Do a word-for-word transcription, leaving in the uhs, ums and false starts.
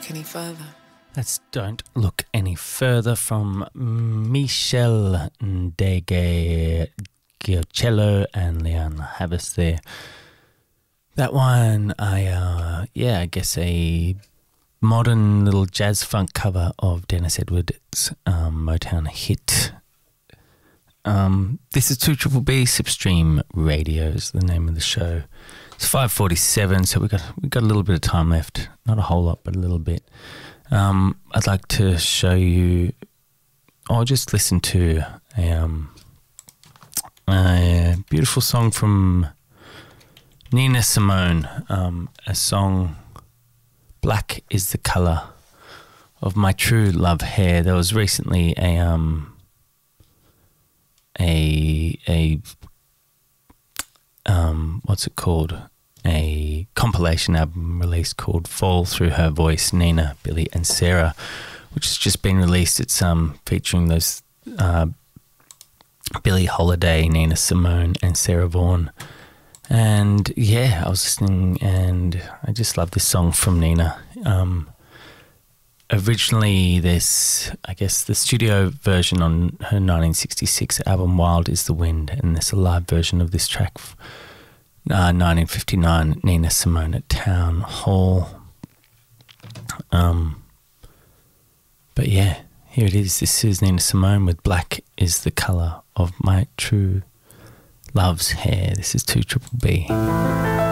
look any further. That's Don't Look Any Further from Michel Ndege Giocello and Leon Habas there. That one, I, uh, yeah, I guess a modern little jazz funk cover of Dennis Edwards' um, Motown hit. Um, this is two Triple B Slipstream Radio is the name of the show. It's five forty-seven, so we've got, we've got a little bit of time left. Not a whole lot, but a little bit. Um, I'd like to show you, or just listen to a, um, a beautiful song from Nina Simone, um, a song, Black is the Colour of My True Love Hair. There was recently a, um, a, a, um, what's it called? A compilation album released called Fall Through Her Voice, Nina, Billy and Sarah, which has just been released. It's um featuring those uh, Billie Holiday, Nina Simone and Sarah Vaughan. And yeah, I was listening and I just love this song from Nina. Um, originally this, I guess the studio version on her nineteen sixty-six album Wild is the Wind, and there's a live version of this track Uh, nineteen fifty-nine, Nina Simone at Town Hall. Um, but yeah, here it is. This is Nina Simone with Black is the Colour of My True Love's Hair. This is two Triple B.